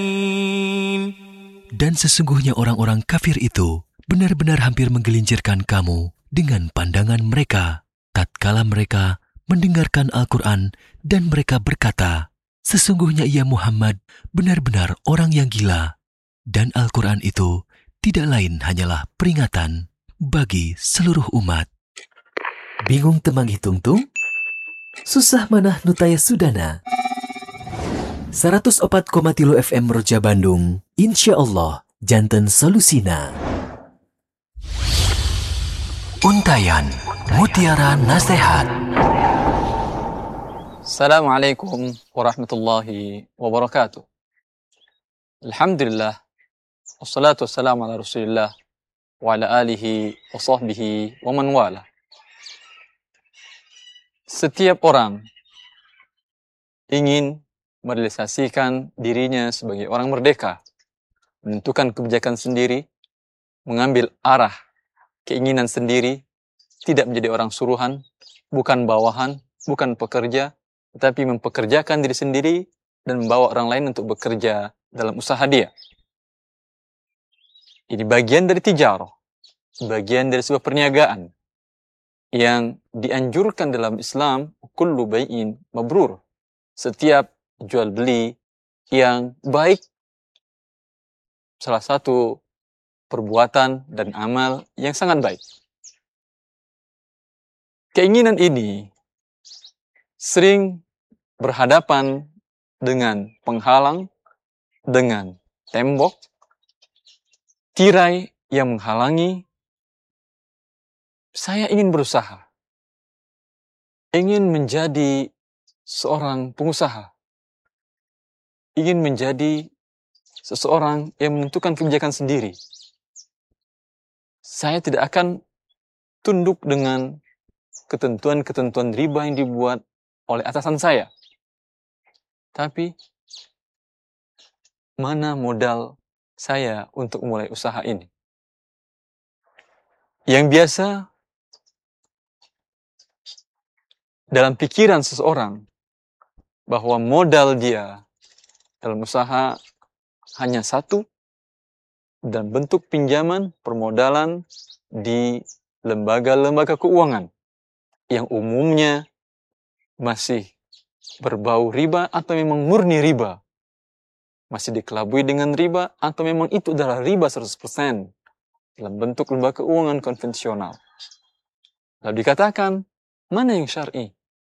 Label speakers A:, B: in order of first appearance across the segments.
A: Dan sesungguhnya orang-orang kafir itu benar-benar hampir menggelincirkan kamu dengan pandangan mereka tatkala mereka mendengarkan Al-Quran dan mereka berkata, sesungguhnya ia Muhammad benar-benar orang yang gila. Dan Al-Quran itu tidak lain hanyalah peringatan bagi seluruh umat. Bingung temang hitung-tung? Susah manah nutaya sudana. 104,3 FM Roja Bandung, insya Allah janten solusina. Untayan Mutiara Nasihat.
B: Assalamualaikum warahmatullahi wabarakatuh. Alhamdulillah, wassalatu wassalamu ala rasulillah wa ala alihi wa sahbihi wa man wala. Setiap orang ingin merealisasikan dirinya sebagai orang merdeka, menentukan kebijakan sendiri, mengambil arah keinginan sendiri, tidak menjadi orang suruhan, bukan bawahan, bukan pekerja, tetapi mempekerjakan diri sendiri dan membawa orang lain untuk bekerja dalam usaha dia. Ini bagian dari tijarah, bagian dari sebuah perniagaan yang dianjurkan dalam Islam, kullu bai'in mabrur. Setiap jual beli yang baik, salah satu perbuatan dan amal yang sangat baik. Keinginan ini sering berhadapan dengan penghalang, dengan tembok, tirai yang menghalangi. Saya ingin berusaha, ingin menjadi seorang pengusaha, ingin menjadi seseorang yang menentukan kebijakan sendiri. Saya tidak akan tunduk dengan ketentuan-ketentuan riba yang dibuat oleh atasan saya. Tapi, mana modal saya untuk memulai usaha ini? Yang biasa dalam pikiran seseorang bahwa modal dia dalam usaha hanya satu dan bentuk pinjaman permodalan di lembaga-lembaga keuangan yang umumnya masih berbau riba atau memang murni riba, masih dikelabui dengan riba atau memang itu adalah riba 100% dalam bentuk lembaga keuangan konvensional. Lalu dikatakan, mana yang syar'i?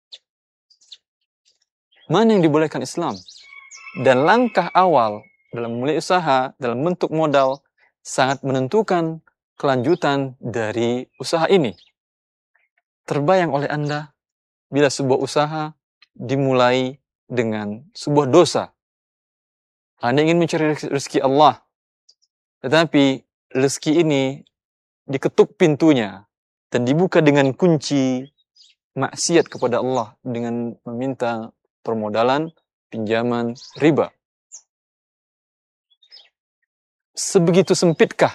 B: Mana yang dibolehkan Islam? Dan langkah awal dalam memulai usaha, dalam bentuk modal, sangat menentukan kelanjutan dari usaha ini. Terbayang oleh Anda, bila sebuah usaha dimulai dengan sebuah dosa. Anda ingin mencari rezeki Allah, tetapi rezeki ini diketuk pintunya dan dibuka dengan kunci maksiat kepada Allah dengan meminta permodalan, pinjaman, riba. Sebegitu sempitkah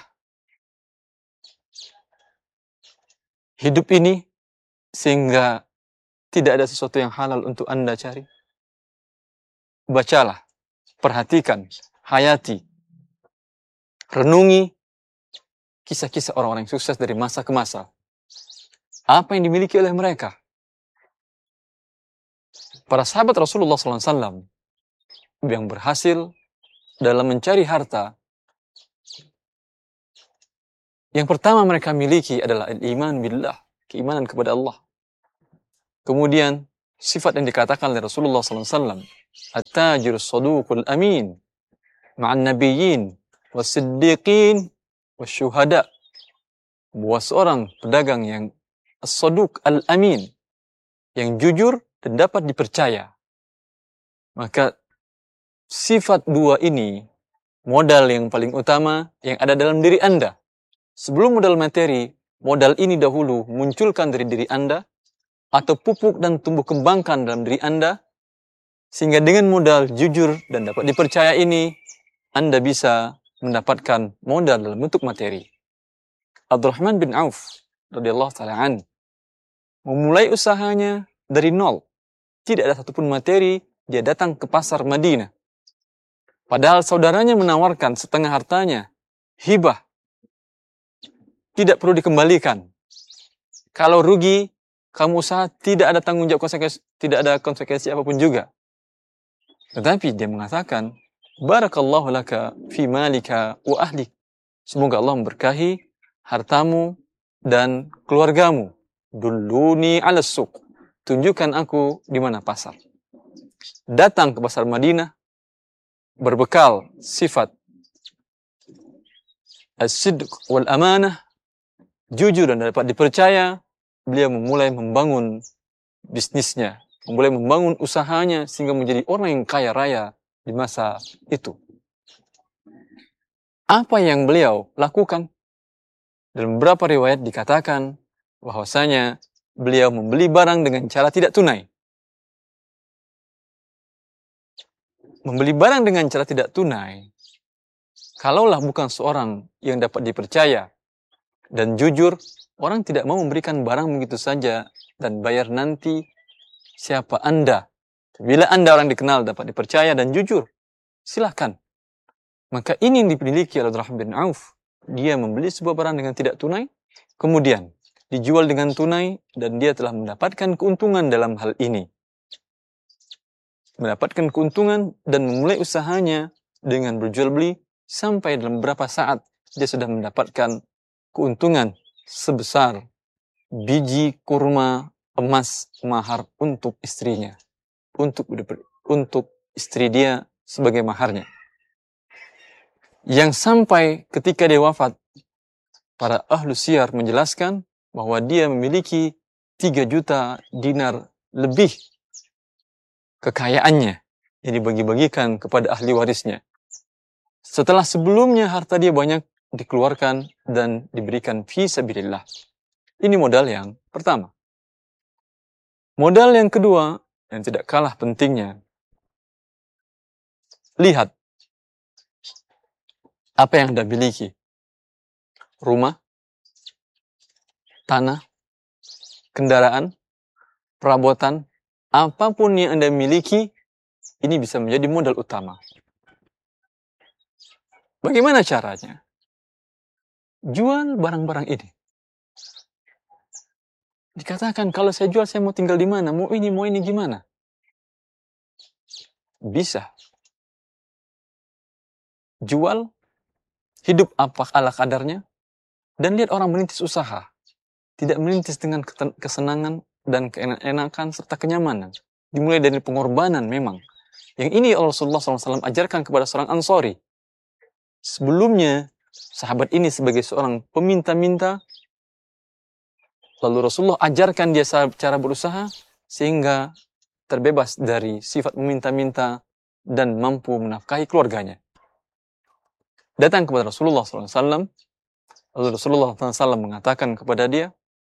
B: hidup ini sehingga tidak ada sesuatu yang halal untuk Anda cari? Bacalah, perhatikan, hayati, renungi kisah-kisah orang-orang yang sukses dari masa ke masa. Apa yang dimiliki oleh mereka? Para sahabat Rasulullah SAW yang berhasil dalam mencari harta, yang pertama mereka miliki adalah iman billah, keimanan kepada Allah. Kemudian sifat yang dikatakan oleh Rasulullah SAW, at-tajirus saduqul amin, ma'an nabiyyin, was-siddiqin, was-syuhada. Bahwa seorang pedagang yang as-saduq al-amin, yang jujur dan dapat dipercaya. Maka sifat dua ini modal yang paling utama yang ada dalam diri Anda. Sebelum modal materi, modal ini dahulu munculkan dari diri Anda atau pupuk dan tumbuh kembangkan dalam diri Anda, sehingga dengan modal jujur dan dapat dipercaya ini, Anda bisa mendapatkan modal dalam bentuk materi. Abdurrahman bin Auf radhiyallahu ta'ala an memulai usahanya dari nol. Tidak ada satupun materi, dia datang ke pasar Madinah. Padahal saudaranya menawarkan setengah hartanya, hibah, tidak perlu dikembalikan. Kalau rugi, kamu usaha, tidak ada tanggung jawab konsekuensi, tidak ada konsekuensi apapun juga. Tetapi dia mengatakan, Barakallahu laka fi malika wa ahlik. Semoga Allah memberkahi hartamu dan keluargamu. Dulluni ala suq. Tunjukkan aku di mana pasar. Datang ke pasar Madinah berbekal sifat as-sidq wal amanah, jujur dan dapat dipercaya. Beliau memulai membangun bisnisnya, memulai membangun usahanya sehingga menjadi orang yang kaya raya di masa itu. Apa yang beliau lakukan? Dalam beberapa riwayat dikatakan bahwasanya beliau membeli barang dengan cara tidak tunai. Membeli barang dengan cara tidak tunai, kalaulah bukan seorang yang dapat dipercaya dan jujur, orang tidak mau memberikan barang begitu saja dan bayar nanti siapa Anda. Bila Anda orang dikenal, dapat dipercaya dan jujur, silakan. Maka ini yang dimiliki oleh Abdurrahman bin Auf. Dia membeli sebuah barang dengan tidak tunai, kemudian dijual dengan tunai, dan dia telah mendapatkan keuntungan dalam hal ini. Mendapatkan keuntungan dan memulai usahanya dengan berjual beli, sampai dalam beberapa saat dia sudah mendapatkan keuntungan sebesar biji kurma emas mahar untuk istrinya, untuk istri dia sebagai maharnya. Yang sampai ketika dia wafat, para ahlu siyar menjelaskan bahwa dia memiliki 3 juta dinar lebih kekayaannya yang dibagi-bagikan kepada ahli warisnya. Setelah sebelumnya harta dia banyak dikeluarkan dan diberikan fi sabilillah. Ini modal yang pertama. Modal yang kedua, yang tidak kalah pentingnya, lihat apa yang Anda miliki. Rumah, tanah, kendaraan, perabotan, apapun yang Anda miliki, ini bisa menjadi modal utama. Bagaimana caranya? Jual barang-barang ini. Dikatakan, kalau saya jual, saya mau tinggal di mana? Mau ini gimana? Bisa. Jual, hidup apa ala kadarnya, dan lihat orang merintis usaha. Tidak merintis dengan kesenangan dan keenakan serta kenyamanan. Dimulai dari pengorbanan memang. Yang ini Rasulullah SAW ajarkan kepada seorang Ansori. Sebelumnya, sahabat ini sebagai seorang peminta-minta, lalu Rasulullah ajarkan dia cara berusaha, sehingga terbebas dari sifat meminta-minta dan mampu menafkahi keluarganya. Datang kepada Rasulullah SAW, lalu Rasulullah SAW mengatakan kepada dia,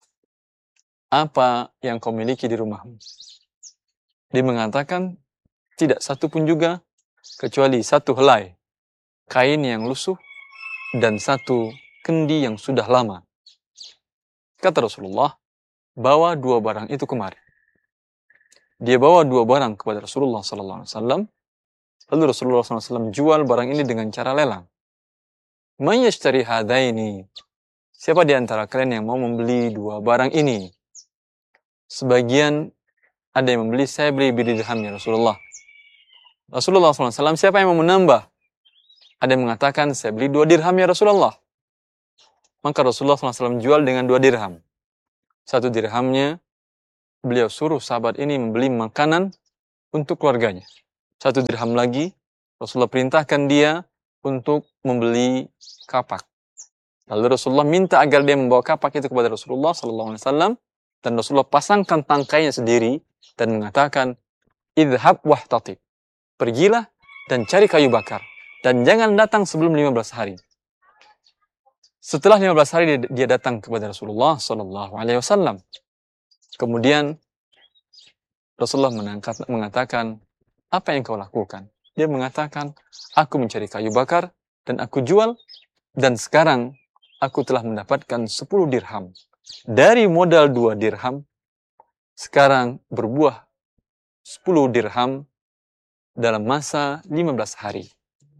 B: apa yang kau miliki di rumahmu? Dia mengatakan, tidak satu pun juga, kecuali 1 helai kain yang lusuh dan 1 kendi yang sudah lama. Kata Rasulullah, bawa 2 barang itu kemari. Dia bawa 2 barang kepada Rasulullah SAW, lalu Rasulullah SAW jual barang ini dengan cara lelang. Man yashtari hadaini? Siapa di antara kalian yang mau membeli 2 barang ini? Sebagian ada yang membeli, saya beli bidirham ya Rasulullah. Rasulullah SAW, siapa yang mau menambah? Ada yang mengatakan, saya beli 2 dirham ya Rasulullah. Maka Rasulullah SAW jual dengan 2 dirham. 1 dirhamnya, beliau suruh sahabat ini membeli makanan untuk keluarganya. 1 dirham lagi, Rasulullah perintahkan dia untuk membeli kapak. Lalu Rasulullah minta agar dia membawa kapak itu kepada Rasulullah SAW, dan Rasulullah pasangkan tangkainya sendiri dan mengatakan, idhab wahtatib. Pergilah dan cari kayu bakar, dan jangan datang sebelum 15 hari. Setelah 15 hari dia datang kepada Rasulullah SAW. Kemudian Rasulullah mengatakan, apa yang kau lakukan? Dia mengatakan, aku mencari kayu bakar dan aku jual, dan sekarang aku telah mendapatkan 10 dirham. Dari modal 2 dirham, sekarang berbuah 10 dirham dalam masa 15 hari.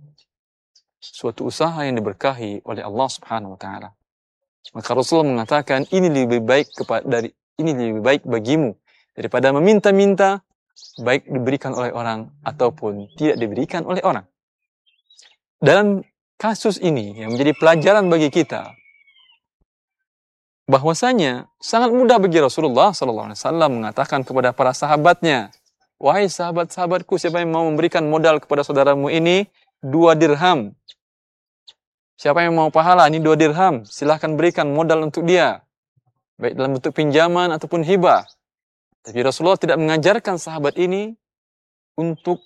B: suatu usaha yang diberkahi oleh Allah Subhanahu wa taala. Maka Rasulullah mengatakan ini lebih baik bagimu daripada meminta-minta, baik diberikan oleh orang ataupun tidak diberikan oleh orang. Dalam kasus ini yang menjadi pelajaran bagi kita bahwasanya sangat mudah bagi Rasulullah SAW mengatakan kepada para sahabatnya, wahai sahabat-sahabatku, siapa yang mau memberikan modal kepada saudaramu ini 2 dirham. Siapa yang mau pahala ini 2 dirham, silahkan berikan modal untuk dia, baik dalam bentuk pinjaman ataupun hibah. Tapi Rasulullah tidak mengajarkan sahabat ini untuk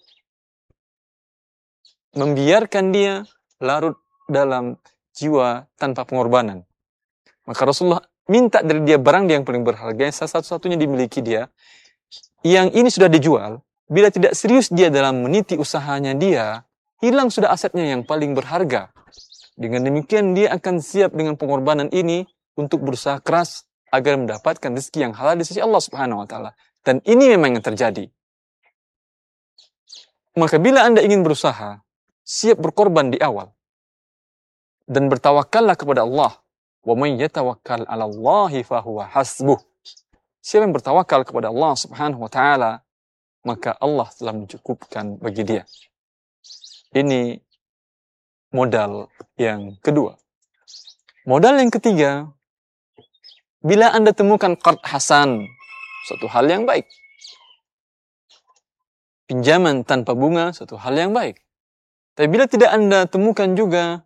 B: membiarkan dia larut dalam jiwa tanpa pengorbanan. Maka Rasulullah minta dari dia barang dia yang paling berharga, yang satu-satunya dimiliki dia, yang ini sudah dijual. Bila tidak serius dia dalam meniti usahanya dia, hilang sudah asetnya yang paling berharga. Dengan demikian dia akan siap dengan pengorbanan ini untuk berusaha keras agar mendapatkan rezeki yang halal di sisi Allah Subhanahu wa taala. Dan ini memang yang terjadi. Maka bila Anda ingin berusaha, siap berkorban di awal dan bertawakallah kepada Allah. Wa may yatawakkal 'ala Allahi fa huwa hasbuh. Siapa yang bertawakal kepada Allah Subhanahu wa taala, maka Allah telah mencukupkan bagi dia. Ini modal yang kedua. Modal yang ketiga, bila Anda temukan qard hasan, suatu hal yang baik. Pinjaman tanpa bunga, suatu hal yang baik. Tapi bila tidak Anda temukan juga,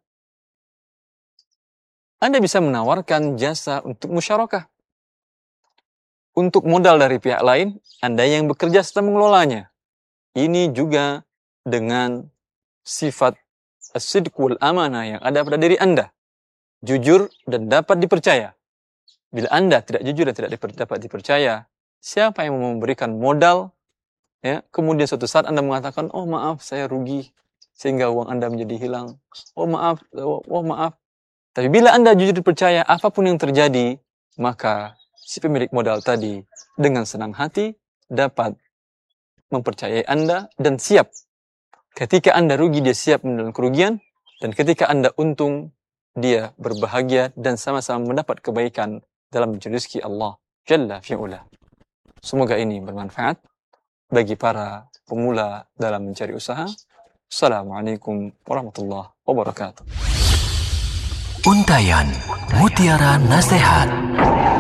B: Anda bisa menawarkan jasa untuk musyarakah. Untuk modal dari pihak lain, Anda yang bekerja serta mengelolanya. Ini juga dengan sifat as-sidq wal amanah yang ada pada diri Anda. Jujur dan dapat dipercaya. Bila Anda tidak jujur dan tidak dapat dipercaya, siapa yang mau memberikan modal? Ya, kemudian suatu saat Anda mengatakan, oh maaf saya rugi, sehingga uang Anda menjadi hilang. Oh maaf. Tapi bila Anda jujur dipercaya apapun yang terjadi, maka si pemilik modal tadi dengan senang hati dapat mempercayai Anda dan siap. Ketika Anda rugi, dia siap menelan kerugian. Dan ketika Anda untung, dia berbahagia dan sama-sama mendapat kebaikan dalam mencari rezeki Allah Jalla fi'ula. Semoga ini bermanfaat bagi para pemula dalam mencari usaha. Assalamualaikum warahmatullahi wabarakatuh.
A: Untayan Mutiara Nasihat.